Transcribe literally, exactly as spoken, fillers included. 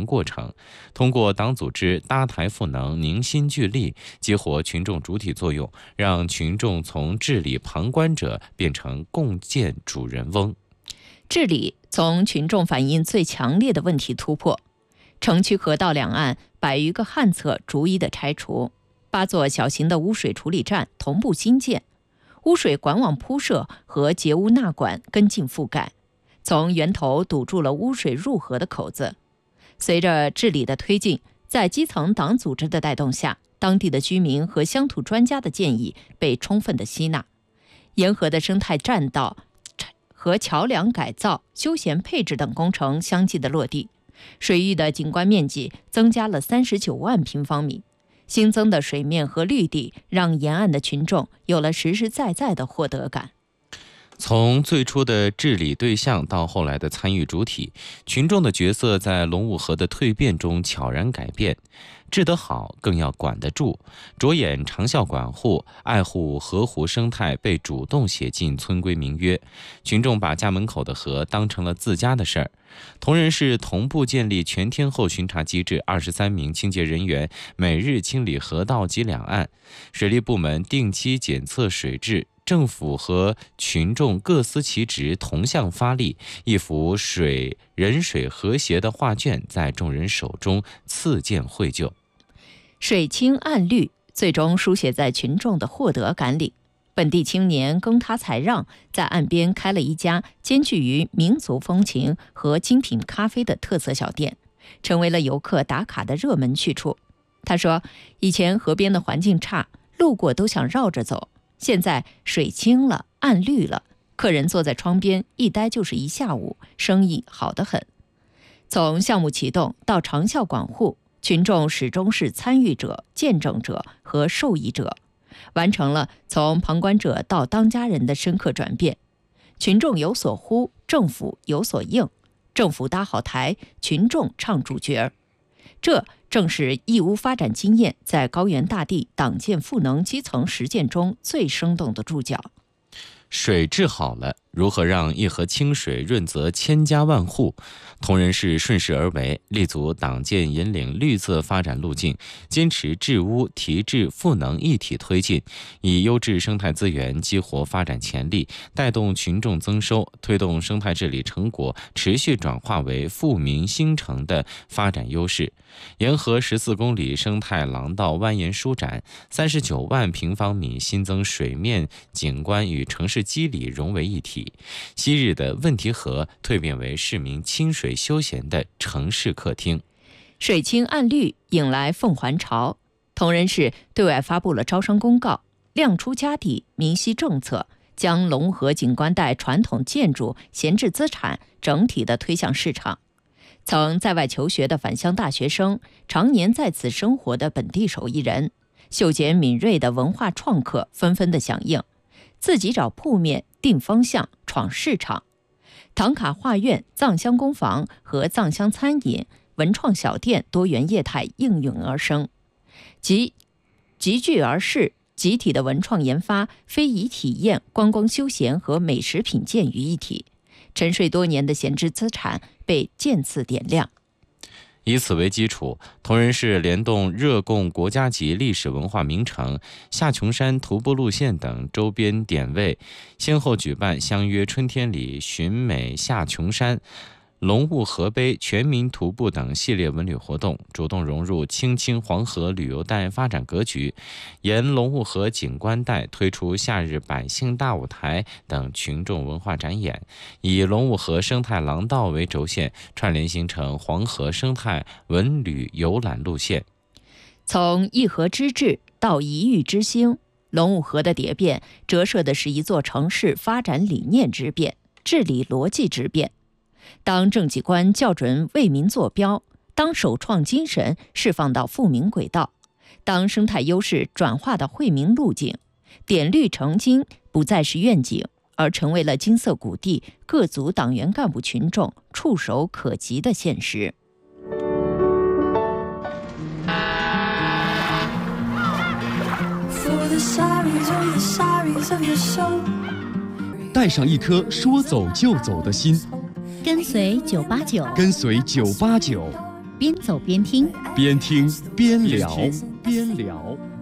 过程，通过党组织搭台赋能、凝心聚力，激活群众主体作用，让群众从治理旁观者变成共建主人翁。 治理从群众反映最强烈的问题突破，城区河道两岸百余个旱厕逐一的拆除，八座小型的污水处理站同步新建，污水管网铺设和截污纳管跟进覆盖，从源头堵住了污水入河的口子。随着治理的推进，在基层党组织的带动下，当地的居民和乡土专家的建议被充分的吸纳，沿河的生态栈道和桥梁改造、休闲配置等工程相继的落地，水域的景观面积增加了三十九万平方米。新增的水面和绿地让沿岸的群众有了实实在在的获得感。 从最初的治理对象到后来的参与主体，群众的角色在龙雾河的蜕变中悄然改变。治得好，更要管得住，着眼长效管护，爱护河湖生态被主动写进村规民约。群众把家门口的河当成了自家的事儿。铜仁市同步建立全天候巡查机制，二十三名清洁人员每日清理河道及两岸，水利部门定期检测水质。政府和群众各司其职，同向发力，一幅水人水和谐的画卷在众人手中次见绘就。 水清岸绿，最终书写在群众的获得感里。本地青年耕他采让，在岸边开了一家兼具于民族风情和精品咖啡的特色小店，成为了游客打卡的热门去处。他说，以前河边的环境差，路过都想绕着走，现在水清了，岸绿了，客人坐在窗边一待就是一下午，生意好得很。从项目启动到长效管护，群众始终是参与者、见证者和受益者，完成了从旁观者到当家人的深刻转变。群众有所呼，政府有所应，政府搭好台，群众唱主角儿。这正是义乌发展经验在高原大地党建赋能基层实践中最生动的注脚。 水治好了，如何让一河清水润泽千家万户？铜仁市顺势而为，立足党建引领绿色发展路径，坚持治污提质赋能一体推进，以优质生态资源激活发展潜力，带动群众增收，推动生态治理成果持续转化为富民兴城的发展优势。沿河十四公里生态廊道蜿蜒舒展，三十九万平方米新增水面景观与城市肌理融为一体。昔日的问题河蜕变为市民亲水休闲的城市客厅。 水清岸绿引来凤还巢，铜仁市对外发布了招商公告，亮出家底明晰政策，将龙河景观带传统建筑闲置资产整体的推向市场。曾在外求学的返乡大学生，常年在此生活的本地手艺人，嗅觉敏锐的文化创客纷纷的响应，自己找铺面、定方向、闯市场。唐卡画院、藏香工坊和藏香餐饮、文创小店多元业态应运而生，集集聚而逝，集体的文创研发、非遗体验、观光休闲和美食品鉴于一体，沉睡多年的闲置资产被渐次点亮。 以此为基础，铜仁市联动热贡国家级历史文化名城、下琼山徒步路线等周边点位，先后举办相约春天里寻美下琼山、龙雾河碑全民徒步等系列文旅活动，主动融入青青黄河旅游带发展格局，沿龙雾河景观带推出夏日百姓大舞台等群众文化展演，以龙雾河生态廊道为轴线，串联形成黄河生态文旅游览路线。 从一河之治到一域之兴，龙雾河的蝶变折射的是一座城市发展理念之变、治理逻辑之变。当政绩观校准为民坐标，当首创精神释放到富民轨道，当生态优势转化到惠民路径，点绿成金不再是愿景，而成为了金色谷地各族党员干部群众触手可及的现实。 带上一颗说走就走的心， 跟随九八九， 跟随九八九， 边走边听， 边听边聊边聊。